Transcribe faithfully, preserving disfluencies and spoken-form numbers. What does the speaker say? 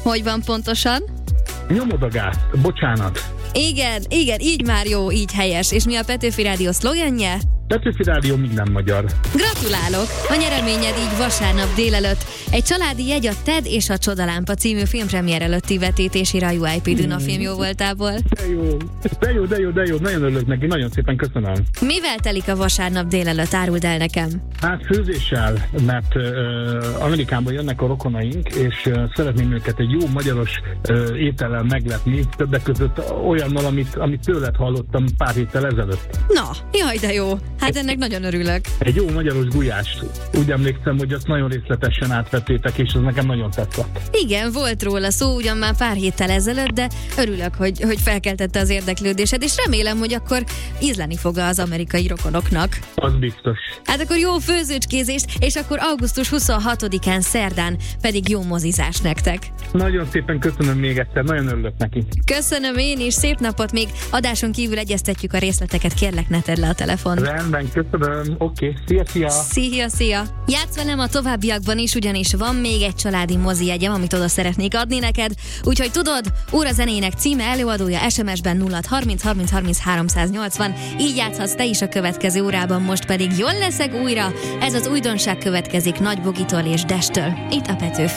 Hogy van pontosan? Nyomod a gázt, bocsánat. Igen, igen, így már jó, így helyes. És mi a Petőfi Rádió szlogenje? Petőfi Rádió minden magyar. Gratulálok! A nyereményed így vasárnap délelőtt egy családi jegy a Ted és a Csodalámpa című filmpremiér előtti vetítésére a u i pé Duna film jó voltából. De jó, de jó, de jó, de jó, nagyon örülök neki, nagyon szépen köszönöm. Mivel telik a vasárnap délelőtt, áruld el nekem? Hát főzéssel, mert uh, Amerikában jönnek a rokonaink, és uh, szeretném őket egy jó magyaros uh, étellel meglepni, többek között olyannal, amit, amit tőled hallottam pár héttel ezelőtt. Na, jaj, de jó. Hát ennek nagyon örülök. Egy jó magyaros gulyást. Úgy emlékszem, hogy azt nagyon részletesen átvettétek, és az nekem nagyon tetszett. Igen, volt róla szó ugyan már pár héttel ezelőtt, de örülök, hogy, hogy felkeltette az érdeklődésed, és remélem, hogy akkor ízleni fog az amerikai rokonoknak. Az biztos. Hát akkor jó főzőcskézést, és akkor augusztus huszonhatodikán szerdán pedig jó mozizás nektek. Nagyon szépen köszönöm még egyszer, nagyon örülök neki. Köszönöm én is, szép napot, még adáson kívül egyeztetjük a részleteket, kérlek ne tedd le a telefont. Rendben, köszönöm, oké, okay. szia, szia! Szia, szia! Játsz velem a továbbiakban is, ugyanis van még egy családi mozi jegyem, amit oda szeretnék adni neked, úgyhogy tudod, óra zenének címe, előadója es em es-ben nulla harminc harminc harminc háromszáznyolcvan, így játszhatsz te is a következő órában, most pedig jól leszek újra, ez az újdonság következik Nagy Bogitól és Destől, itt a Petőfi